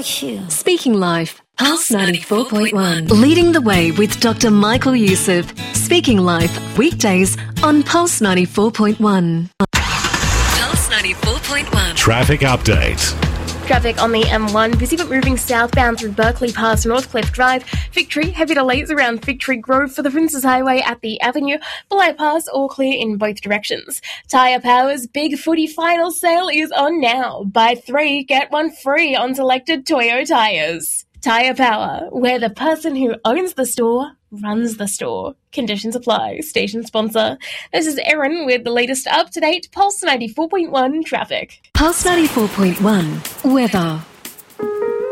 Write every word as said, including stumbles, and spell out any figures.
about you. Speaking Life, Pulse ninety-four point one. Leading the way with Doctor Michael Youssef. Speaking Life, weekdays on Pulse ninety-four point one. Pulse ninety-four point one. Traffic update. Traffic on the M one, busy but moving southbound through Berkeley past Northcliffe Drive. Victory, heavy delays around Victory Grove for the Princes Highway at the Avenue. Bypass, all clear in both directions. Tyre Power's Big Footy Final Sale is on now. Buy three, get one free on selected Toyo tyres. Tyre Power, where the person who owns the store runs the store. Conditions apply. Station sponsor. This is Erin with the latest up-to-date Pulse ninety-four point one traffic. Pulse ninety-four point one weather.